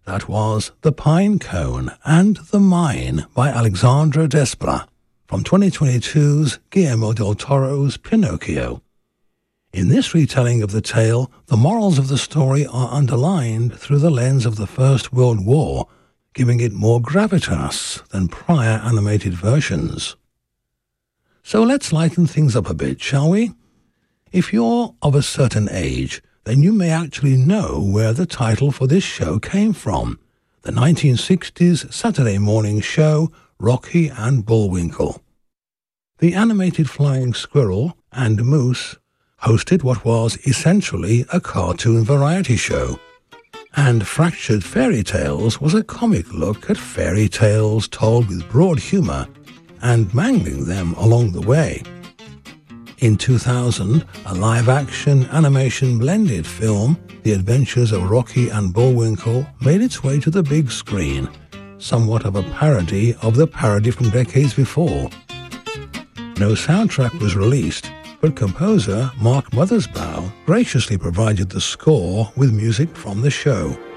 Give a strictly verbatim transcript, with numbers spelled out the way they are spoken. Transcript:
That was The Pine Cone and The Mine by Alexandra Desplat from twenty twenty-two's Guillermo del Toro's Pinocchio. In this retelling of the tale, the morals of the story are underlined through the lens of the First World War, giving it more gravitas than prior animated versions. So let's lighten things up a bit, shall we? If you're of a certain age, then you may actually know where the title for this show came from, the nineteen sixties Saturday morning show Rocky and Bullwinkle. The animated flying squirrel and moose hosted what was essentially a cartoon variety show, and Fractured Fairy Tales was a comic look at fairy tales told with broad humour and mangling them along the way. In two thousand, a live-action animation blended film, The Adventures of Rocky and Bullwinkle, made its way to the big screen, somewhat of a parody of the parody from decades before. No soundtrack was released, but composer Mark Mothersbaugh graciously provided the score with music from the show.